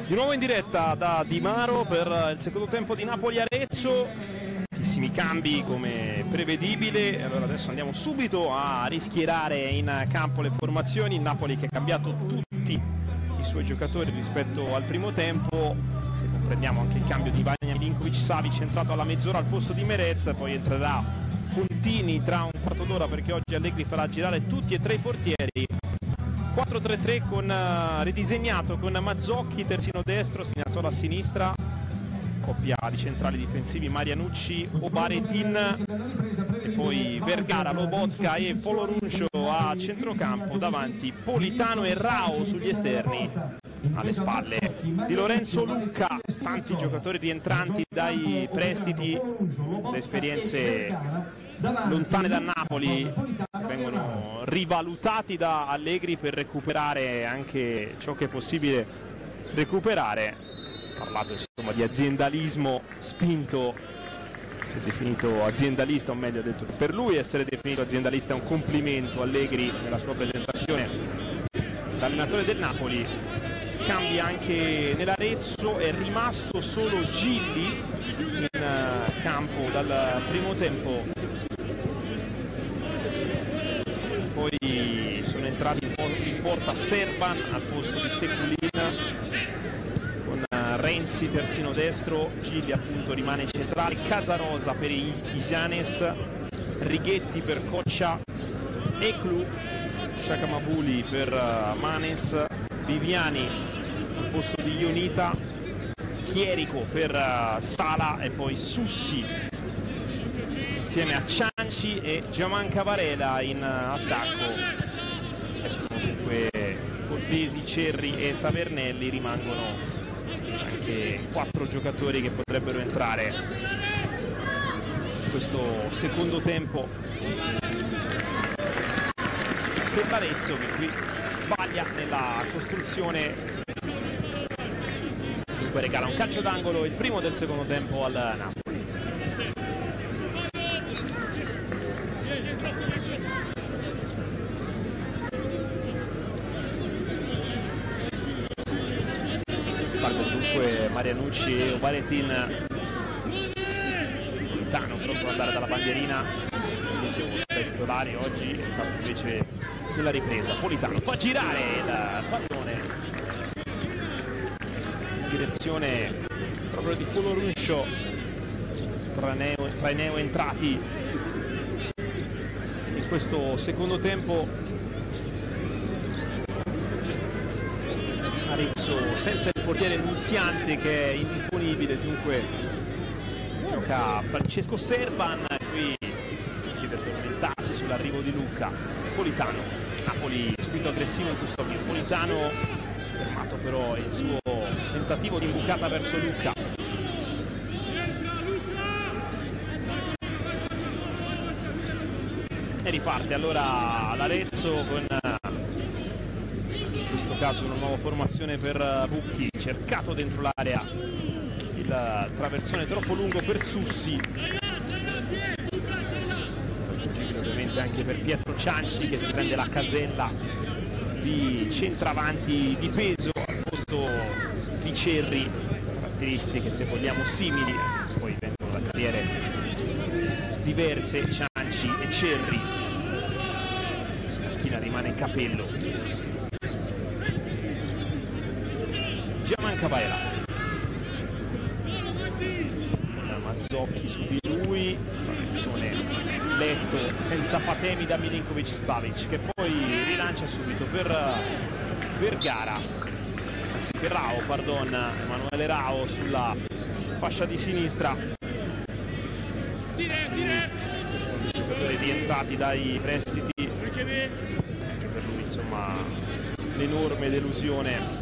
Di nuovo in diretta da Di Maro per il secondo tempo di Napoli-Arezzo. Tantissimi cambi come prevedibile. Allora adesso andiamo subito a rischierare in campo le formazioni. Il Napoli che ha cambiato tutti i suoi giocatori rispetto al primo tempo. Se comprendiamo anche il cambio di Vanja Milinkovic-Savic entrato alla mezz'ora al posto di Meret, poi entrerà Contini tra un quarto d'ora perché oggi Allegri farà girare tutti e tre i portieri. 4-3-3 con ridisegnato con Mazzocchi terzino destro, Spinazzola a sinistra, coppia di centrali difensivi Marianucci, Obaretin e poi Vergara, Lobotka e Foloruncio a centrocampo, davanti Politano e Rao sugli esterni, alle spalle di Lorenzo Lucca, tanti giocatori rientranti dai prestiti, le esperienze lontane da Napoli vengono rivalutati da Allegri per recuperare anche ciò che è possibile recuperare. Parlato insomma di aziendalismo spinto, si è definito aziendalista, o meglio detto che per lui essere definito aziendalista è un complimento. Allegri nella sua presentazione da allenatore del Napoli. Cambia anche nell'Arezzo, è rimasto solo Gilli in campo dal primo tempo. Poi sono entrati in porta Serban al posto di Seculin, con Renzi terzino destro, Gilli appunto rimane centrale, Casarosa per Ijanes, Righetti per Coccia, Eklu, Shakamabuli per Manes, Viviani al posto di Ionita, Chierico per Sala e poi Sussi insieme a Cianci e Gianmanca Varela in attacco. Escono dunque Cortesi, Cerri e Tavernelli, rimangono anche 4 giocatori che potrebbero entrare in questo secondo tempo per l'Arezzo, che qui sbaglia nella costruzione. Dunque regala un calcio d'angolo, il primo del secondo tempo al Napoli. Salvo dunque Marianucci e Obaretin. Politano pronto ad andare dalla bandierina, dai titolari oggi, è stato invece nella ripresa. Politano fa girare il pallone in direzione proprio di Foloruncio, tra i neo entrati in questo secondo tempo. Arezzo senza il portiere Nunziante che è indisponibile, dunque gioca Francesco Serban, qui rischia di addormentarsi sull'arrivo di Lucca. Politano, Napoli subito aggressivo in questo avvio, Politano fermato però il suo tentativo di imbucata verso Lucca. E riparte allora l'Arezzo con in questo caso una nuova formazione per Bucchi, cercato dentro l'area, il traversone troppo lungo per Sussi, raggiungibile ovviamente anche per Pietro Cianci che si prende la casella di centravanti di peso al posto di Cerri, caratteristiche se vogliamo simili, anche se poi vengono da carriere diverse Cianci e Cerri. La macchina rimane in Capello. Gianmanca Varela, Mazzocchi su di lui, trazione letto senza patemi da Milinkovic-Savic che poi rilancia subito per Vergara, anzi per Rao, pardon, Emanuele Rao sulla fascia di sinistra. Giocatori rientrati dai prestiti, anche per lui insomma l'enorme delusione